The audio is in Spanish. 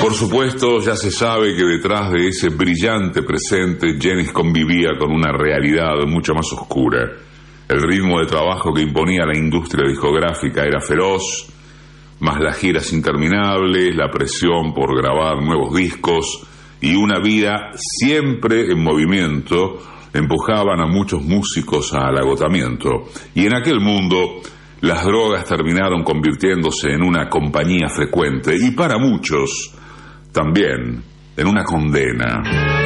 Por supuesto, ya se sabe que detrás de ese brillante presente, Janis convivía con una realidad mucho más oscura. El ritmo de trabajo que imponía la industria discográfica era feroz, más las giras interminables, la presión por grabar nuevos discos y una vida siempre en movimiento empujaban a muchos músicos al agotamiento. Y en aquel mundo, las drogas terminaron convirtiéndose en una compañía frecuente y para muchos también en una condena.